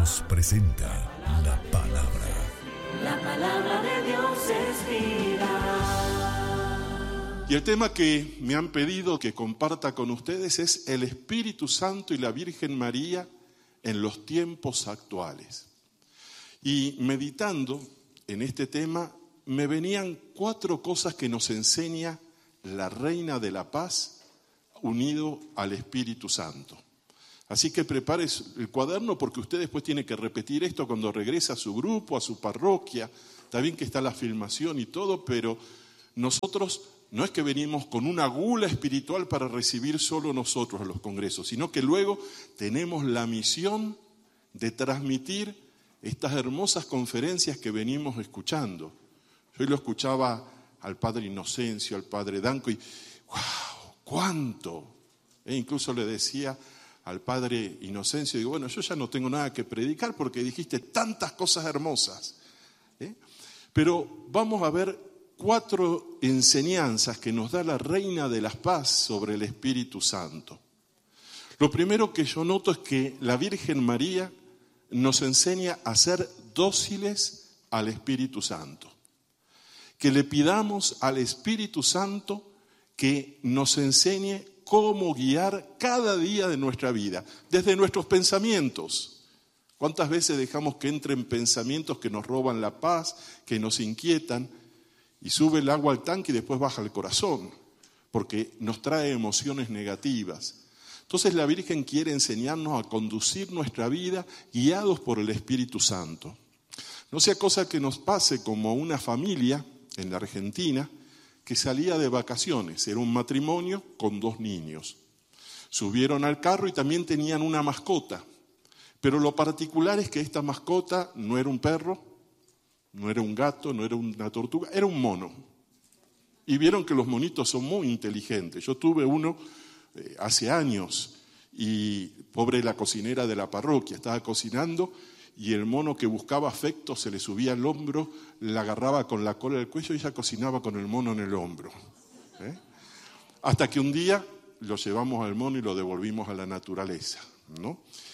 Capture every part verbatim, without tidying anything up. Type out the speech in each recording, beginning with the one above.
Dios presenta la palabra. La palabra de Dios es vida. Y el tema que me han pedido que comparta con ustedes es el Espíritu Santo y la Virgen María en los tiempos actuales. Y meditando en este tema, me venían cuatro cosas que nos enseña la Reina de la Paz unido al Espíritu Santo. Así que prepare el cuaderno porque usted después tiene que repetir esto cuando regresa a su grupo, a su parroquia. Está bien que está la filmación y todo, pero nosotros no es que venimos con una gula espiritual para recibir solo nosotros a los congresos, sino que luego tenemos la misión de transmitir estas hermosas conferencias que venimos escuchando. Yo lo escuchaba al padre Inocencio, al padre Danco y ¡wow! ¡Cuánto! E incluso le decía al padre Inocencio, digo, bueno, yo ya no tengo nada que predicar porque dijiste tantas cosas hermosas. ¿Eh? Pero vamos a ver cuatro enseñanzas que nos da la Reina de la Paz sobre el Espíritu Santo. Lo primero que yo noto es que la Virgen María nos enseña a ser dóciles al Espíritu Santo. Que le pidamos al Espíritu Santo que nos enseñe cómo guiar cada día de nuestra vida, desde nuestros pensamientos. ¿Cuántas veces dejamos que entren pensamientos que nos roban la paz, que nos inquietan, y sube el agua al tanque y después baja al corazón, porque nos trae emociones negativas? Entonces la Virgen quiere enseñarnos a conducir nuestra vida guiados por el Espíritu Santo. No sea cosa que nos pase como una familia en la Argentina que salía de vacaciones, era un matrimonio con dos niños. Subieron al carro y también tenían una mascota, pero lo particular es que esta mascota no era un perro, no era un gato, no era una tortuga, era un mono. Y vieron que los monitos son muy inteligentes. Yo tuve uno eh, hace años y pobre la cocinera de la parroquia, estaba cocinando y el mono que buscaba afecto se le subía al hombro, la agarraba con la cola del cuello y ella cocinaba con el mono en el hombro. ¿Eh? Hasta que un día lo llevamos al mono y lo devolvimos a la naturaleza, ¿no?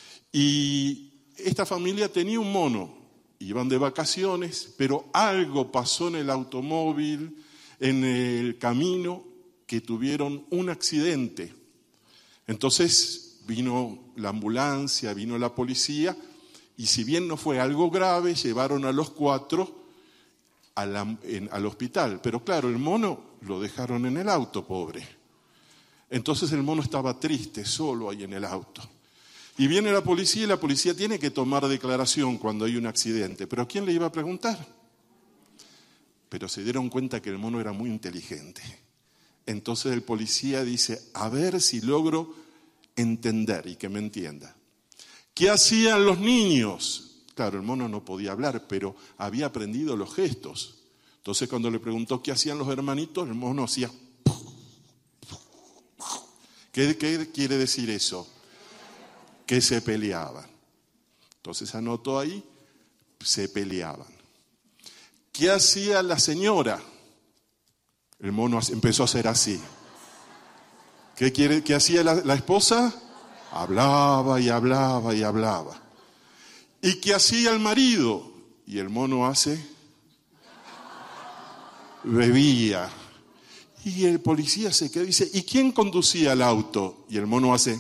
Y esta familia tenía un mono, iban de vacaciones, pero algo pasó en el automóvil, en el camino, que tuvieron un accidente. Entonces vino la ambulancia, vino la policía, y si bien no fue algo grave, llevaron a los cuatro a la, en, al hospital. Pero claro, el mono lo dejaron en el auto, pobre. Entonces el mono estaba triste, solo ahí en el auto. Y viene la policía y la policía tiene que tomar declaración cuando hay un accidente. ¿Pero a quién le iba a preguntar? Pero se dieron cuenta que el mono era muy inteligente. Entonces el policía dice, a ver si logro entender y que me entienda. ¿Qué hacían los niños? Claro, el mono no podía hablar, pero había aprendido los gestos. Entonces cuando le preguntó qué hacían los hermanitos, el mono hacía... ¿Qué, qué quiere decir eso? Que se peleaban. Entonces anotó ahí, se peleaban. ¿Qué hacía la señora? El mono empezó a hacer así. ¿Qué, quiere, qué hacía la, la esposa? Hablaba y hablaba y hablaba. ¿Y qué hacía el marido? Y el mono hace... Bebía. Y el policía se quedó y dice, ¿y quién conducía el auto? Y el mono hace...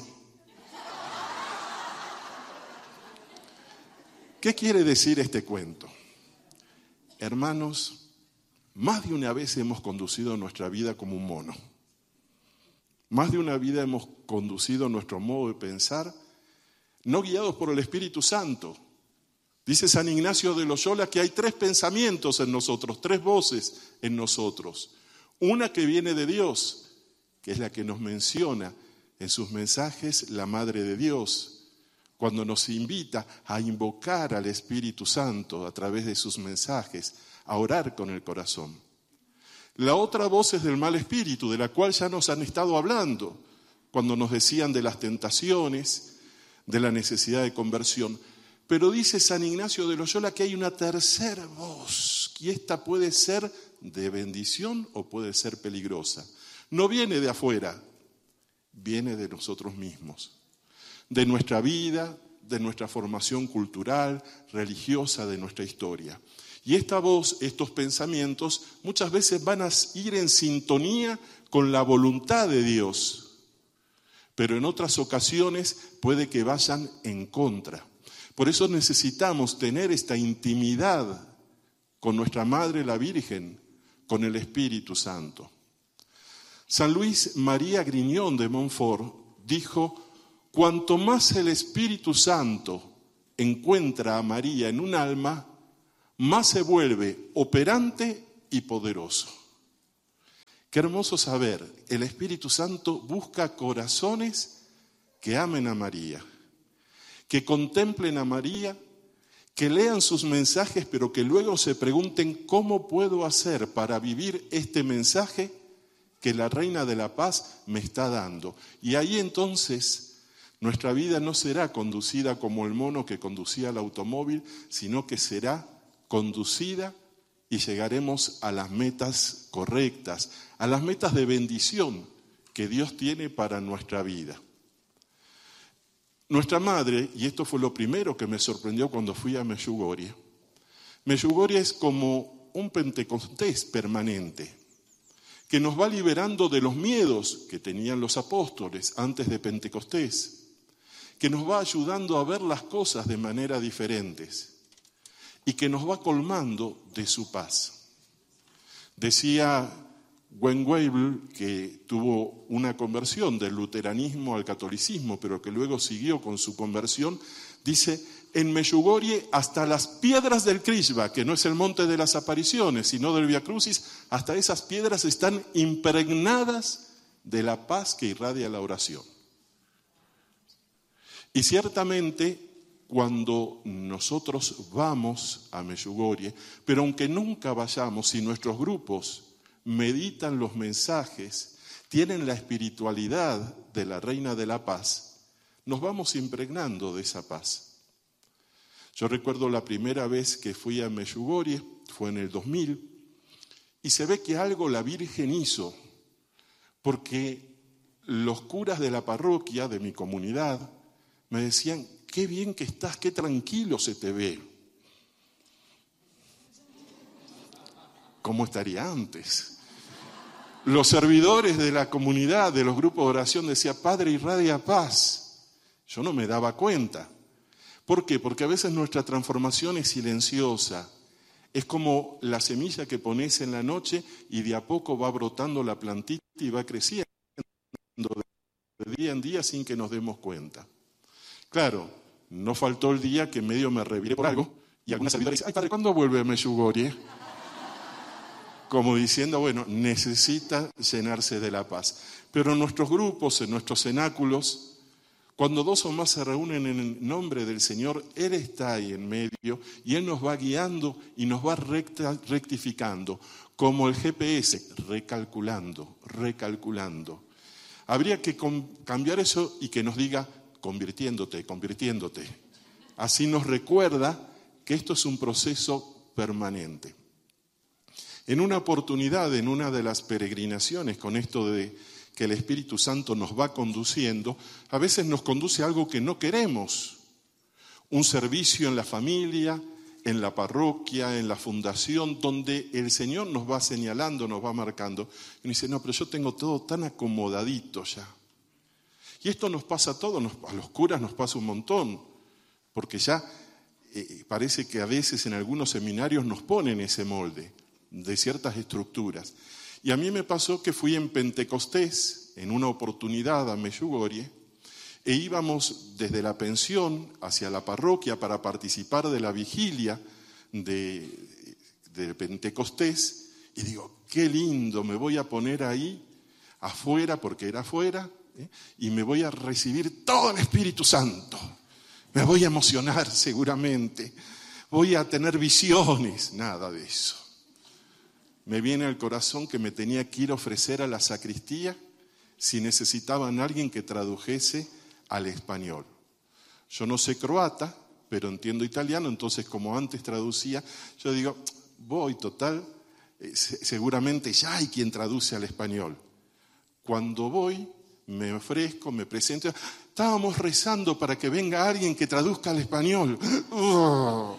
¿Qué quiere decir este cuento? Hermanos, más de una vez hemos conducido nuestra vida como un mono. Más de una vida hemos conducido nuestro modo de pensar, no guiados por el Espíritu Santo. Dice San Ignacio de Loyola que hay tres pensamientos en nosotros, tres voces en nosotros. Una que viene de Dios, que es la que nos menciona en sus mensajes la Madre de Dios, cuando nos invita a invocar al Espíritu Santo a través de sus mensajes, a orar con el corazón. La otra voz es del mal espíritu, de la cual ya nos han estado hablando, cuando nos decían de las tentaciones, de la necesidad de conversión. Pero dice San Ignacio de Loyola que hay una tercera voz, y esta puede ser de bendición o puede ser peligrosa. No viene de afuera, viene de nosotros mismos, de nuestra vida, de nuestra formación cultural, religiosa, de nuestra historia. Y esta voz, estos pensamientos, muchas veces van a ir en sintonía con la voluntad de Dios, pero en otras ocasiones puede que vayan en contra. Por eso necesitamos tener esta intimidad con nuestra Madre la Virgen, con el Espíritu Santo. San Luis María Griñón de Montfort dijo: cuanto más el Espíritu Santo encuentra a María en un alma, más se vuelve operante y poderoso. Qué hermoso saber, el Espíritu Santo busca corazones que amen a María, que contemplen a María, que lean sus mensajes, pero que luego se pregunten cómo puedo hacer para vivir este mensaje que la Reina de la Paz me está dando. Y ahí entonces nuestra vida no será conducida como el mono que conducía el automóvil, sino que será conducida y llegaremos a las metas correctas, a las metas de bendición que Dios tiene para nuestra vida. Nuestra madre, y esto fue lo primero que me sorprendió cuando fui a Medjugorje, Medjugorje es como un Pentecostés permanente, que nos va liberando de los miedos que tenían los apóstoles antes de Pentecostés, que nos va ayudando a ver las cosas de manera diferentes y que nos va colmando de su paz. Decía Gwen Weibel, que tuvo una conversión del luteranismo al catolicismo, pero que luego siguió con su conversión, dice: en Medjugorje hasta las piedras del Krishva, que no es el monte de las apariciones, sino del Via Crucis, hasta esas piedras están impregnadas de la paz que irradia la oración. Y ciertamente, cuando nosotros vamos a Medjugorje, pero aunque nunca vayamos, si nuestros grupos meditan los mensajes, tienen la espiritualidad de la Reina de la Paz, nos vamos impregnando de esa paz. Yo recuerdo la primera vez que fui a Medjugorje, fue en el dos mil, y se ve que algo la Virgen hizo, porque los curas de la parroquia, de mi comunidad, me decían: qué bien que estás, qué tranquilo se te ve. ¿Cómo estaría antes? Los servidores de la comunidad, de los grupos de oración, decían: Padre, irradia paz. Yo no me daba cuenta. ¿Por qué? Porque a veces nuestra transformación es silenciosa. Es como la semilla que pones en la noche y de a poco va brotando la plantita y va creciendo de día en día sin que nos demos cuenta. Claro, no faltó el día que medio me reviré por algo y alguna servidora dice: ay, padre, ¿cuándo vuelve a Medjugorje? Como diciendo, bueno, necesita llenarse de la paz. Pero en nuestros grupos, en nuestros cenáculos, cuando dos o más se reúnen en el nombre del Señor, Él está ahí en medio y Él nos va guiando y nos va recta, rectificando, como el G P S, recalculando, recalculando. Habría que cambiar eso y que nos diga: convirtiéndote, convirtiéndote. Así nos recuerda que esto es un proceso permanente. En una oportunidad, en una de las peregrinaciones, con esto de que el Espíritu Santo nos va conduciendo, a veces nos conduce a algo que no queremos. Un servicio en la familia, en la parroquia, en la fundación, donde el Señor nos va señalando, nos va marcando. Y uno dice: no, pero yo tengo todo tan acomodadito ya. Y esto nos pasa a todos, nos, a los curas nos pasa un montón, porque ya eh, parece que a veces en algunos seminarios nos ponen ese molde de ciertas estructuras. Y a mí me pasó que fui en Pentecostés, en una oportunidad a Medjugorje, e íbamos desde la pensión hacia la parroquia para participar de la vigilia de, de Pentecostés, y digo: qué lindo, me voy a poner ahí afuera, porque era afuera, ¿eh? y me voy a recibir todo el Espíritu Santo. Me voy a emocionar seguramente, voy a tener visiones, nada de eso. Me viene al corazón que me tenía que ir a ofrecer a la sacristía si necesitaban a alguien que tradujese al español. Yo no sé croata, pero entiendo italiano, entonces como antes traducía, yo digo: voy, total, eh, seguramente ya hay quien traduce al español. Cuando voy, me ofrezco, me presento: Estábamos rezando para que venga alguien que traduzca al español. Oh.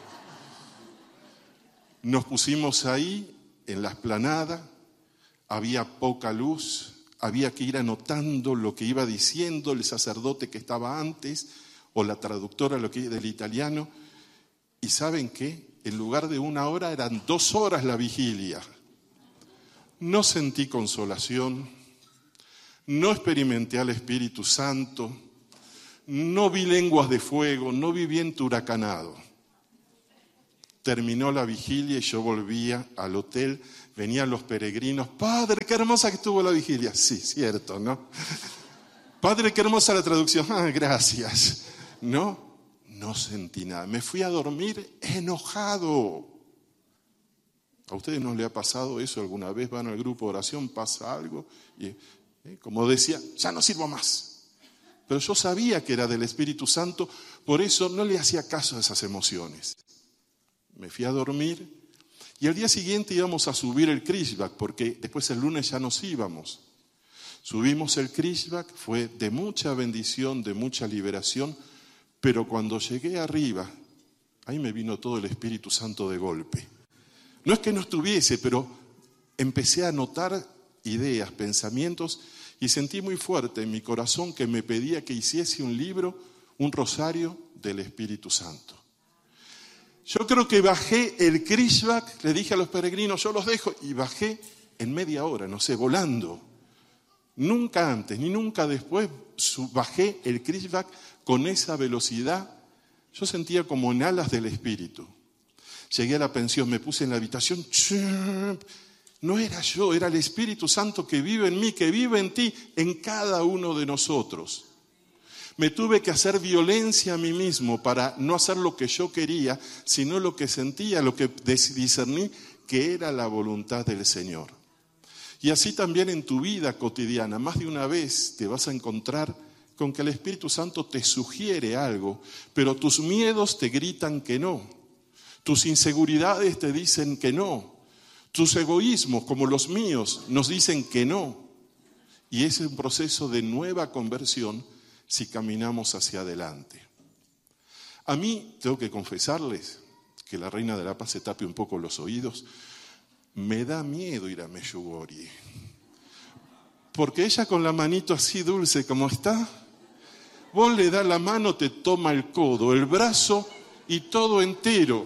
Nos pusimos ahí en la explanada, había poca luz, había que ir anotando lo que iba diciendo el sacerdote que estaba antes o la traductora lo que del italiano. ¿Y saben qué? En lugar de una hora eran dos horas la vigilia. No sentí consolación, no experimenté al Espíritu Santo, no vi lenguas de fuego, no vi viento huracanado. Terminó la vigilia y yo volvía al hotel, venían los peregrinos. Padre, qué hermosa que estuvo la vigilia. Sí, cierto, ¿no? Padre, qué hermosa la traducción. Ah, gracias. No, no sentí nada. Me fui a dormir enojado. ¿A ustedes no les ha pasado eso alguna vez? Van al grupo de oración, pasa algo y, eh, como decía, ya no sirvo más. Pero yo sabía que era del Espíritu Santo, por eso no le hacía caso a esas emociones. Me fui a dormir y al día siguiente íbamos a subir el Krishbak, porque después el lunes ya nos íbamos. Subimos el Krishbak, fue de mucha bendición, de mucha liberación, pero cuando llegué arriba, ahí me vino todo el Espíritu Santo de golpe. No es que no estuviese, pero empecé a notar ideas, pensamientos, y sentí muy fuerte en mi corazón que me pedía que hiciese un libro, un rosario del Espíritu Santo. Yo creo que bajé el Krishbak, le dije a los peregrinos, yo los dejo, y bajé en media hora, no sé, volando. Nunca antes ni nunca después bajé el Krishbak con esa velocidad. Yo sentía como en alas del Espíritu. Llegué a la pensión, me puse en la habitación. No era yo, era el Espíritu Santo que vive en mí, que vive en ti, en cada uno de nosotros. Me tuve que hacer violencia a mí mismo para no hacer lo que yo quería, sino lo que sentía, lo que discerní que era la voluntad del Señor. Y así también en tu vida cotidiana, más de una vez te vas a encontrar con que el Espíritu Santo te sugiere algo, pero tus miedos te gritan que no, tus inseguridades te dicen que no, tus egoísmos, como los míos, nos dicen que no. Y es un proceso de nueva conversión si caminamos hacia adelante. A mí, tengo que confesarles, que la Reina de la Paz se tape un poco los oídos, me da miedo ir a Medjugorje. Porque ella con la manito así dulce como está, vos le das la mano, te toma el codo, el brazo y todo entero.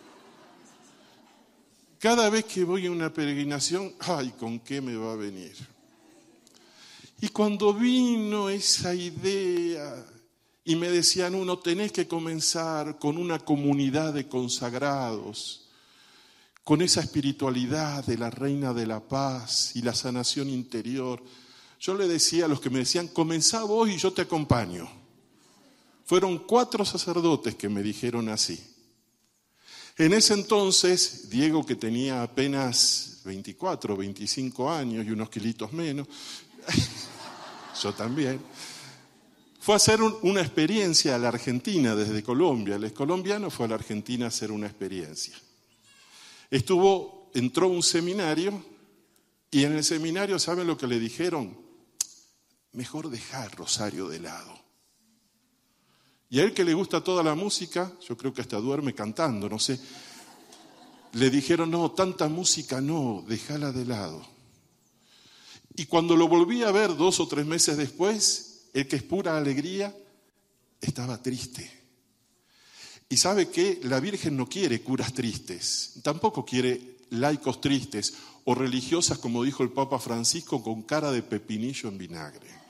Cada vez que voy a una peregrinación, ay, ¿con qué me va a venir? Y cuando vino esa idea y me decían, uno, tenés que comenzar con una comunidad de consagrados, con esa espiritualidad de la Reina de la Paz y la sanación interior. Yo le decía a los que me decían, comenzá vos y yo te acompaño. Fueron cuatro sacerdotes que me dijeron así. En ese entonces, Diego, que tenía apenas veinticuatro, veinticinco años y unos kilitos menos, yo también, fue a hacer un, una experiencia a la Argentina desde Colombia. El colombiano fue a la Argentina a hacer una experiencia. Estuvo, entró a un seminario y en el seminario, ¿saben lo que le dijeron? Mejor dejar Rosario de lado. Y a él, que le gusta toda la música, yo creo que hasta duerme cantando, no sé, le dijeron, no, tanta música no, déjala de lado. Y cuando lo volví a ver dos o tres meses después, el que es pura alegría, estaba triste. Y sabe que la Virgen no quiere curas tristes, tampoco quiere laicos tristes o religiosas, como dijo el Papa Francisco, con cara de pepinillo en vinagre.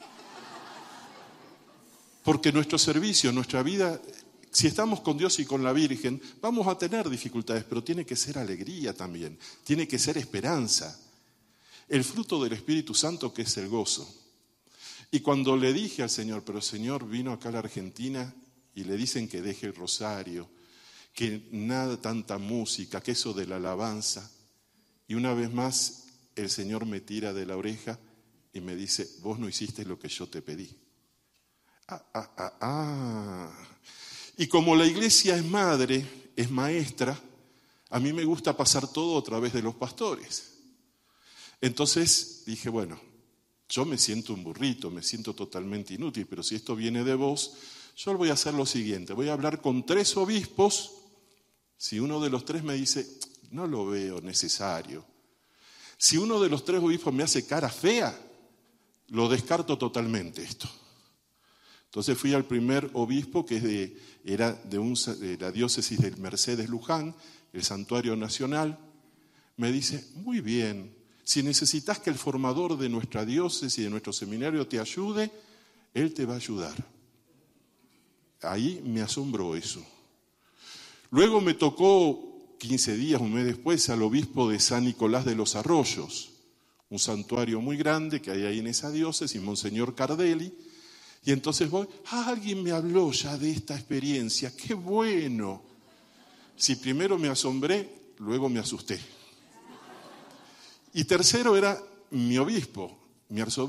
Porque nuestro servicio, nuestra vida, si estamos con Dios y con la Virgen, vamos a tener dificultades, pero tiene que ser alegría también, tiene que ser esperanza. El fruto del Espíritu Santo, que es el gozo. Y cuando le dije al Señor, pero el Señor vino acá a la Argentina y le dicen que deje el rosario, que nada, tanta música, que eso de la alabanza. Y una vez más el Señor me tira de la oreja y me dice, vos no hiciste lo que yo te pedí. Ah, ah, ah, ah. Y como la iglesia es madre, es maestra, a mí me gusta pasar todo a través de los pastores. Entonces dije, bueno, yo me siento un burrito, me siento totalmente inútil, pero si esto viene de vos, yo voy a hacer lo siguiente, voy a hablar con tres obispos, si uno de los tres me dice, no lo veo necesario, si uno de los tres obispos me hace cara fea, lo descarto totalmente esto. Entonces fui al primer obispo, que es de, era de, un, de la diócesis de Mercedes Luján, el Santuario Nacional. Me dice, muy bien, si necesitas que el formador de nuestra diócesis y de nuestro seminario te ayude, él te va a ayudar. Ahí me asombró eso. Luego me tocó, quince días, un mes después, al obispo de San Nicolás de los Arroyos, un santuario muy grande que hay ahí en esa diócesis, Monseñor Cardelli. Y entonces voy, ah, alguien me habló ya de esta experiencia, qué bueno. Si primero me asombré, luego me asusté. Y tercero era mi obispo, mi arzobispo.